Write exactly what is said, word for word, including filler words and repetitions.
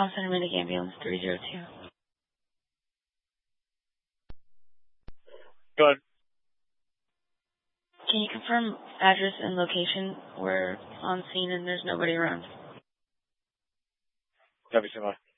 Com Center Medic Ambulance three zero two. Go ahead. Can you confirm address and location? We're on scene and there's nobody around. Copy, Stand by.